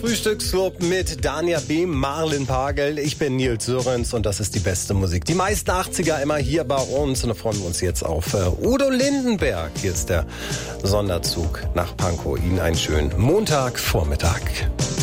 Frühstücksclub mit Dania B., Marlin Pagel. Ich bin Nils Sörens und das ist die beste Musik. Die meisten 80er immer hier bei uns und da freuen wir uns jetzt auf Udo Lindenberg. Hier ist der Sonderzug nach Pankow. Ihnen einen schönen Montagvormittag.